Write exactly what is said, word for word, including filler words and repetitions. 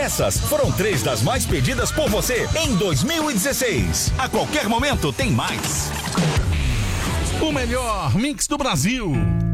Essas foram três das mais pedidas por você em dois mil e dezesseis. A qualquer momento tem mais. O melhor mix do Brasil.